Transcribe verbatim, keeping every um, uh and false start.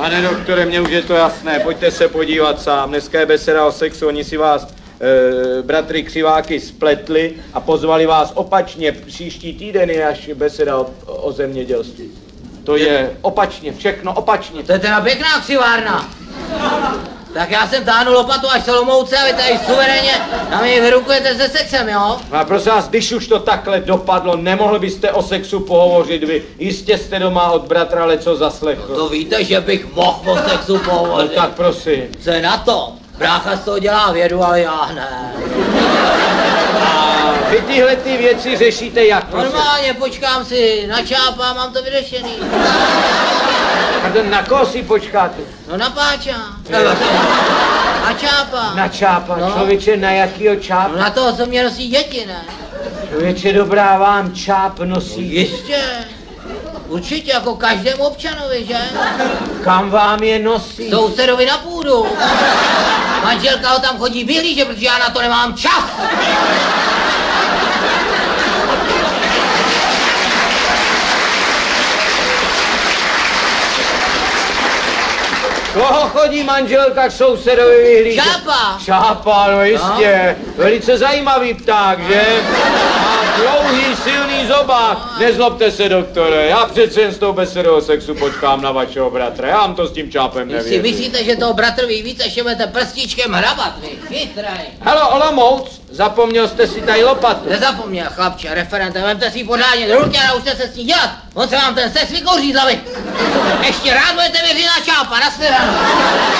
Pane doktore, mně už je to jasné, pojďte se podívat sám. Dneska je beseda o sexu, oni si vás, e, bratry Křiváky, spletli a pozvali vás opačně. Příští týden je až beseda o, o zemědělství. To je opačně, všechno opačně. To je teda pěkná křivárna. Tak já jsem táhnu lopatu až Solomouce a vy tady suverénně na mě vyrukujete se sexem, jo? No a prosím vás, když už to takhle dopadlo, nemohl byste o sexu pohovořit vy. Jistě jste doma od bratra leco zaslechl. No to víte, že bych mohl o sexu No pohovořit. tak prosím. Co je na to? Brácha z toho dělá vědu, ale já ne. A vy tyhle ty věci řešíte jak, prosím? Normálně počkám si na čápa a mám to vyřešený. Pardon, na koho si počkáte? No na páča. Na čápa. Na čápa, No. člověče, na jakýho čápa? No na toho, co mě nosí děti, ne? Člověče, dobrá, vám čáp nosí. Jistě. Určitě, jako každému občanovi, že? Kam vám je nosí? Sousedovi na půdu. Manželka ho tam chodí vyhlížet, protože já na to nemám čas. Koho chodí manželka k sousedovi vyhlížet? Čápa. Čápa, no jistě. No. Velice zajímavý pták, že? Má dlouhý, silný zobák. Nezlobte se, doktore, já přece jen s tou besedou o sexu počkám na vašeho bratra. Já vám to s tím čápem Vy si nevěřím. myslíte, že toho bratrovi víc, ještě budete prstíčkem hrabat, vy chytrej. Halo, Olomouc, zapomněl jste si tady lopatu. Nezapomněl, chlapče, referente, vemte si ji pořádně do ruky a naučte se s ní dělat. On se vám ten sex vykouří z hlavy. Ještě rád budete věřit na čápa, nashledanou.